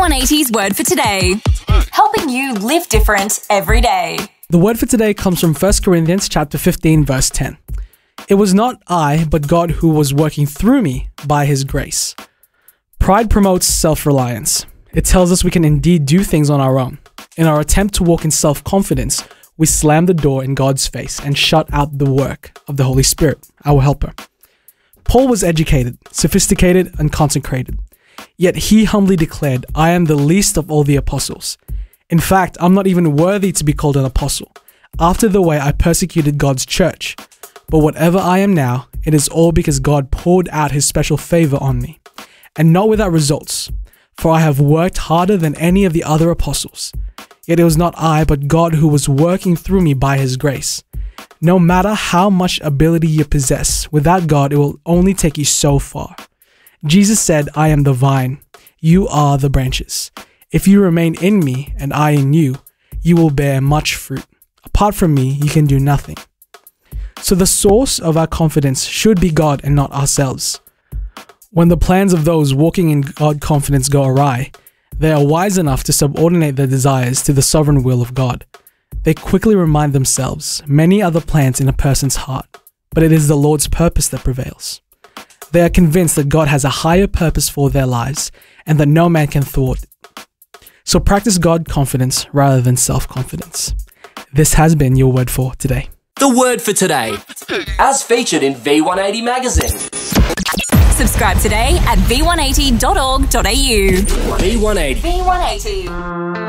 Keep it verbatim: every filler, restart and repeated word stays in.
one eighty's Word for Today, helping you live different every day. The word for today comes from First Corinthians chapter fifteen, verse ten. It was not I, but God who was working through me by his grace. Pride promotes self-reliance. It tells us we can indeed do things on our own. In our attempt to walk in self-confidence, we slam the door in God's face and shut out the work of the Holy Spirit, our helper. Paul was educated, sophisticated, and consecrated. Yet he humbly declared, I am the least of all the apostles. In fact, I'm not even worthy to be called an apostle, after the way I persecuted God's church. But whatever I am now, it is all because God poured out his special favor on me, and not without results, for I have worked harder than any of the other apostles. Yet it was not I, but God who was working through me by his grace. No matter how much ability you possess, without God, it will only take you so far. Jesus said, I am the vine, you are the branches. If you remain in me and I in you, you will bear much fruit. Apart from me, you can do nothing. So the source of our confidence should be God and not ourselves. When the plans of those walking in God confidence go awry, they are wise enough to subordinate their desires to the sovereign will of God. They quickly remind themselves many other plans in a person's heart, but it is the Lord's purpose that prevails. They are convinced that God has a higher purpose for their lives and that no man can thwart it. So practice God confidence rather than self-confidence. This has been your word for today. The word for today, as featured in V one eighty magazine. Subscribe today at v one eighty dot org dot a u. V one eighty. V one eighty.